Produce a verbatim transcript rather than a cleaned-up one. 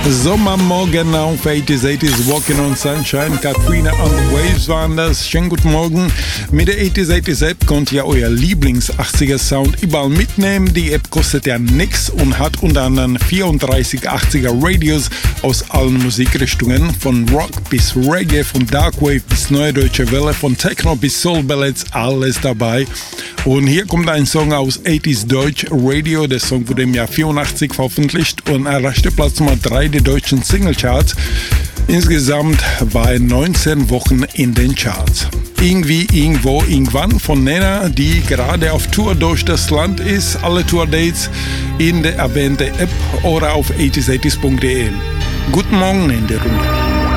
Sommermorgen auf achtzig achtzig Walking on Sunshine. Katrina on the Waves waren das. Schönen guten Morgen. Mit der achtzig achtzig App könnt ihr euer Lieblings-achtziger-Sound überall mitnehmen. Die App kostet ja nichts und hat unter anderem vierunddreißig achtziger Radios aus allen Musikrichtungen. Von Rock bis Reggae, von Darkwave bis Neue Deutsche Welle, von Techno bis Soul Ballads, alles dabei. Und hier kommt ein Song aus achtzig Deutsch Radio. Der Song wurde im Jahr vierundachtzig veröffentlicht und erreichte Platz Nummer drei der deutschen Singlecharts. Insgesamt war er neunzehn Wochen in den Charts. Irgendwie, irgendwo, irgendwann von Nena, die gerade auf Tour durch das Land ist. Alle Tourdates in der erwähnten App oder auf achtzig achtzig punkt de. Guten Morgen in der Runde.